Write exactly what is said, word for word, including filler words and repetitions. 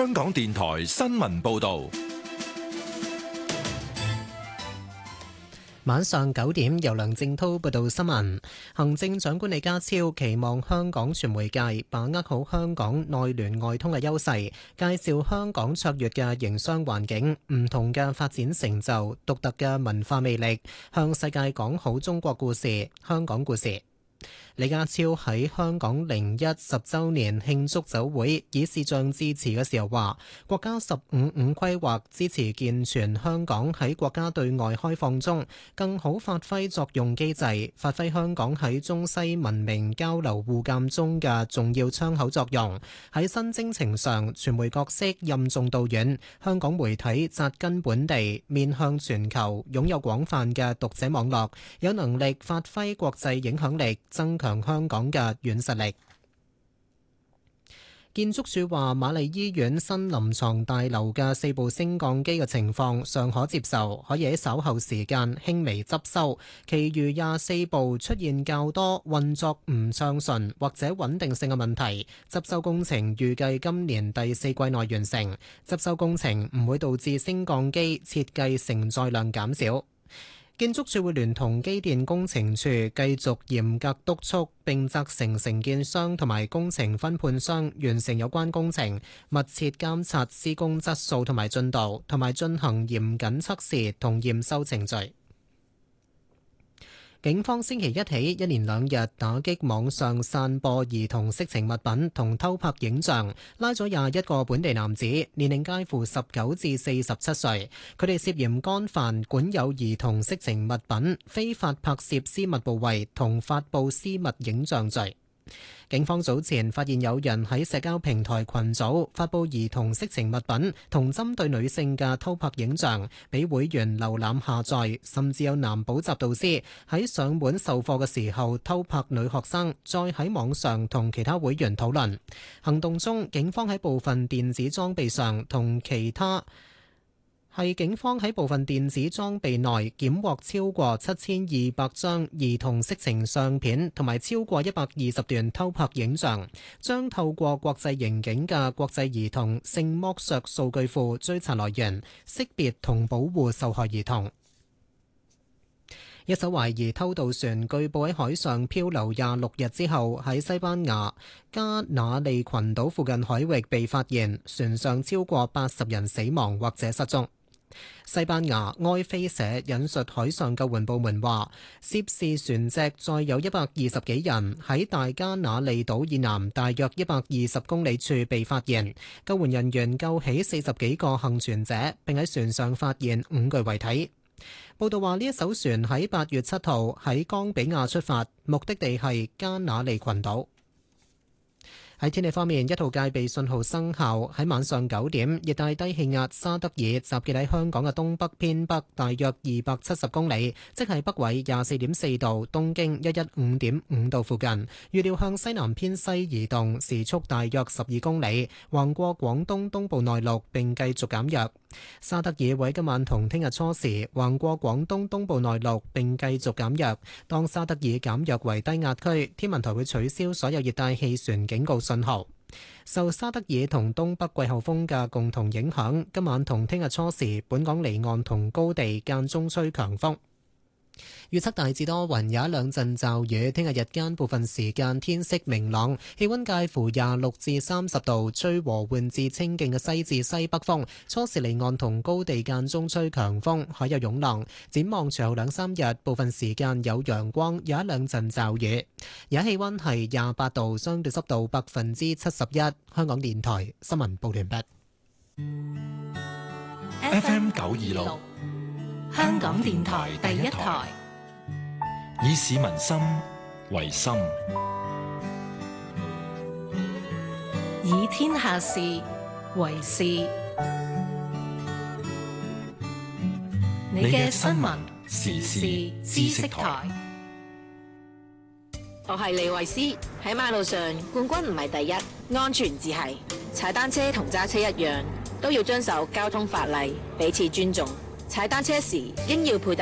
香港電台新聞報道。 晚上九點，由梁正滔報道新聞。行政長官李家超期望香港傳媒界把握好香港內聯外通嘅優勢，介紹香港卓越嘅營商環境、唔同嘅發展成就、獨特嘅文化魅力，向世界講好中國故事、香港故事。李家超喺香港零一十週年慶祝酒會以視像致辭嘅時候話，國家十五五規劃支持健全香港喺國家對外開放中更好發揮作用機制，發揮香港喺中西文明交流互鑑中嘅重要窗口作用。喺新征程上，傳媒角色任重道遠，香港媒體紮根本地，面向全球，擁有廣泛嘅讀者網絡，有能力發揮國際影響力，增強香港嘅軟實力。建築署話，瑪麗醫院新臨床大樓嘅四部升降機嘅情況尚可接受，可以喺稍後時間輕微執修。其餘廿四部出現較多運作唔暢順或者穩定性嘅問題，執修工程預計今年第四季內完成。執修工程唔會導致升降機設計承載量減少。建築署會聯同機電工程處繼續嚴格督促並責成承建商同埋工程分判商完成有關工程，密切監察施工質素同埋進度，同埋進行嚴謹測試同驗收程序。警方星期一起一連兩日打擊網上散播兒童色情物品同偷拍影像，拉咗廿一個本地男子，年齡介乎十九至四十七歲。佢哋涉嫌干犯管有兒童色情物品、非法拍攝私密部位同發布私密影像罪。警方早前發現有人喺社交平台群組發布兒童色情物品同針對女性嘅偷拍影像，俾會員瀏覽下載，甚至有男補習導師喺上門授課嘅時候偷拍女學生，再喺網上同其他會員討論。行動中，警方喺部分電子裝備上同其他係警方喺部分電子裝備內檢獲超過七千二百張兒童色情相片，同埋超過一百二十段偷拍影像，將透過國際刑警嘅國際兒童性剝削數據庫追查來源，識別同保護受害兒童。一艘懷疑偷渡船據報喺海上漂流廿六日之後，喺西班牙加那利群島附近海域被發現，船上超過八十人死亡或者失蹤。西班牙埃菲社引述海上救援部門話，涉事船隻載有一百二十幾人，喺大加那利島以南大約一百二十公里處被發現。救援人員救起四十幾個幸存者，並喺船上發現五具遺體。報道話，呢一艘船喺八月七號喺岡比亞出發，目的地係加那利群島。喺天氣方面，一號戒備信號生效。喺晚上九點，熱帶低氣壓沙德爾集結喺香港嘅東北偏北大約二百七十公里，即係北緯廿四點四度、東經一一五點五度附近。預料向西南偏西移動，時速大約十二公里，橫過廣東東部內陸並繼續減弱。沙德爾會喺今晚同聽日初時橫過廣東東部內陸並繼續減弱。當沙德爾減弱為低壓區，天文台會取消所有熱帶氣旋警告信號。受沙德爾同東北季候風嘅共同影響，今晚同聽日初時本港離岸同高地間中吹強風。預測大致多雲，有一兩陣驟雨。聽日日間部分時間天色明朗，氣溫介乎廿六至三十度，吹和緩至清勁嘅西至西北風。初時離岸同高地間中吹強風，海有湧浪。展望隨後兩三日，部分時間有陽光，有一兩陣驟雨。而家氣溫係廿八度，相對濕度百分之七十一。香港電台新聞報完畢。 F M 九二六。 香港電台第一台， 以市民心為心， 以天下事為事。你嘅新聞時事知識台。 我係李慧詩。喺馬路上，冠軍唔係第一，安全至係。踩單車同揸車一樣，都要遵守交通法例，彼此尊重。踩單車時應要佩戴